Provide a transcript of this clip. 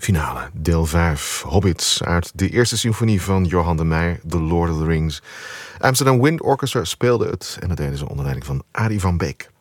Finale, deel 5, Hobbits, uit de eerste symfonie van Johan de Meij, The Lord of the Rings. Amsterdam Wind Orchestra speelde het en dat deden ze onder leiding van Arie van Beek.